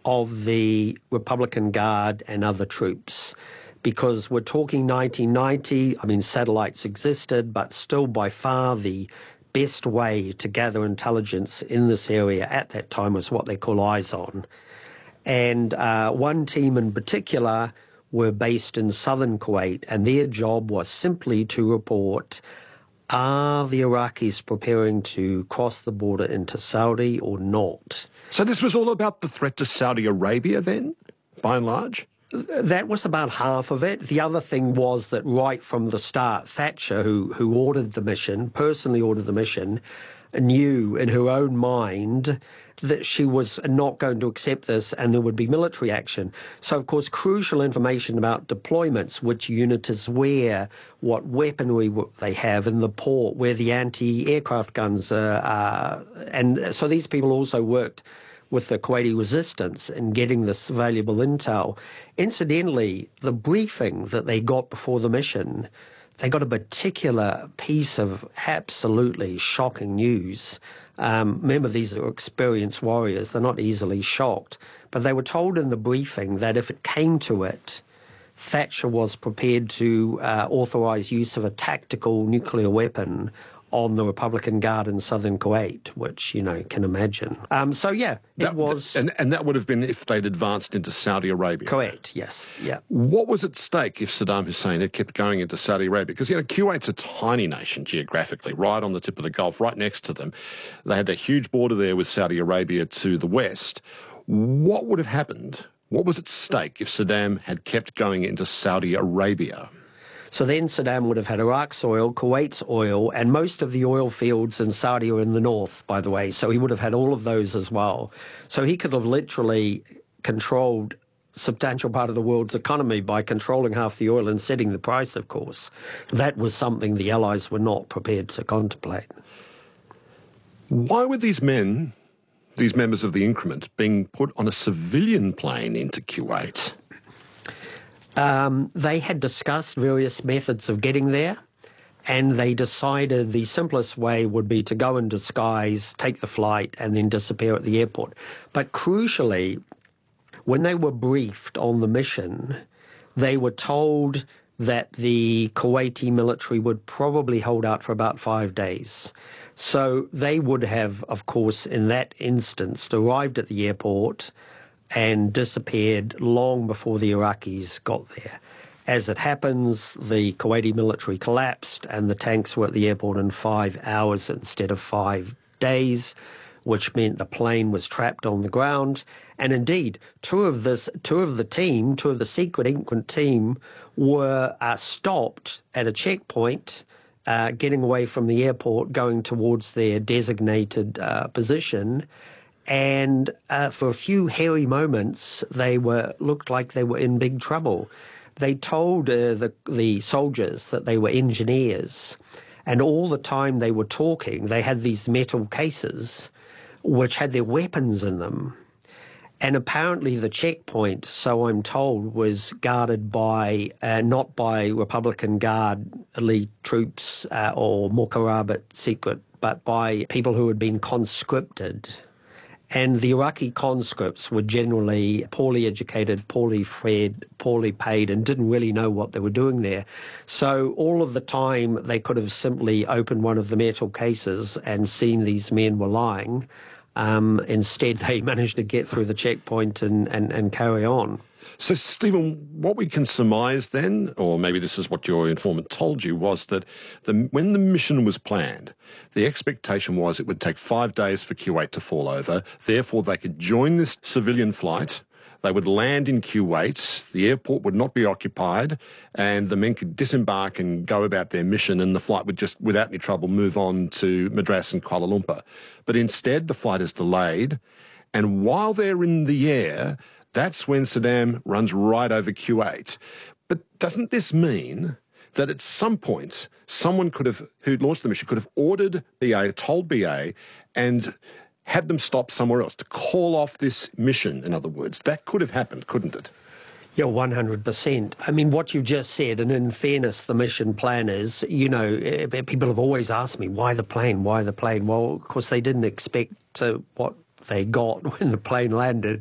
of the Republican Guard and other troops, because we're talking 1990. I mean, satellites existed, but still by far the best way to gather intelligence in this area at that time was what they call eyes on. And one team in particular were based in southern Kuwait, and their job was simply to report, are the Iraqis preparing to cross the border into Saudi or not? So this was all about the threat to Saudi Arabia then, by and large? That was about half of it. The other thing was that right from the start, Thatcher, who ordered the mission, personally ordered the mission, knew in her own mind that she was not going to accept this and there would be military action. So, of course, crucial information about deployments, which unit is where, what weaponry they have in the port, where the anti-aircraft guns are. And so these people also worked with the Kuwaiti resistance in getting this valuable intel. Incidentally, the briefing that they got before the mission, they got a particular piece of absolutely shocking news. Remember, these are experienced warriors. They're not easily shocked. But they were told in the briefing that if it came to it, Thatcher was prepared to authorise use of a tactical nuclear weapon on the Republican Guard in southern Kuwait, which, you know, can imagine. So, yeah, it was... And that would have been if they'd advanced into Saudi Arabia. Correct, yes, yeah. What was at stake if Saddam Hussein had kept going into Saudi Arabia? Because, you know, Kuwait's a tiny nation geographically, right on the tip of the Gulf, right next to them. They had that huge border there with Saudi Arabia to the west. What would have happened? What was at stake if Saddam had kept going into Saudi Arabia? So then Saddam would have had Iraq's oil, Kuwait's oil, and most of the oil fields in Saudi are in the north, by the way. So he would have had all of those as well. So he could have literally controlled a substantial part of the world's economy by controlling half the oil and setting the price, of course. That was something the Allies were not prepared to contemplate. Why were these men, these members of the increment, being put on a civilian plane into Kuwait? They had discussed various methods of getting there, and they decided the simplest way would be to go in disguise, take the flight, and then disappear at the airport. But crucially, when they were briefed on the mission, they were told that the Kuwaiti military would probably hold out for about 5 days. So they would have, of course, in that instance, arrived at the airport and disappeared long before the Iraqis got there. As it happens, the Kuwaiti military collapsed and the tanks were at the airport in 5 hours instead of 5 days, which meant the plane was trapped on the ground. And indeed, two of the secret increment team were stopped at a checkpoint, getting away from the airport, going towards their designated position. And for a few hairy moments, they looked like they were in big trouble. They told the soldiers that they were engineers, and all the time they were talking, they had these metal cases which had their weapons in them. And apparently the checkpoint, so I'm told, was guarded by, not by Republican Guard elite troops or Mukarabat secret, but by people who had been conscripted. And the Iraqi conscripts were generally poorly educated, poorly fed, poorly paid, and didn't really know what they were doing there. So all of the time they could have simply opened one of the metal cases and seen these men were lying. Instead, they managed to get through the checkpoint and carry on. So, Stephen, what we can surmise then, or maybe this is what your informant told you, was that when the mission was planned, the expectation was it would take 5 days for Kuwait to fall over. Therefore, they could join this civilian flight. They would land in Kuwait, the airport would not be occupied, and the men could disembark and go about their mission, and the flight would just, without any trouble, move on to Madras and Kuala Lumpur. But instead, the flight is delayed, and while they're in the air, that's when Saddam runs right over Kuwait. But doesn't this mean that at some point, someone who launched the mission could have ordered BA, told BA, and had them stop somewhere else, to call off this mission, in other words? That could have happened, couldn't it? Yeah, 100%. I mean, what you've just said, and in fairness, the mission planners, you know, people have always asked me, why the plane? Why the plane? Well, of course, they didn't expect what they got when the plane landed.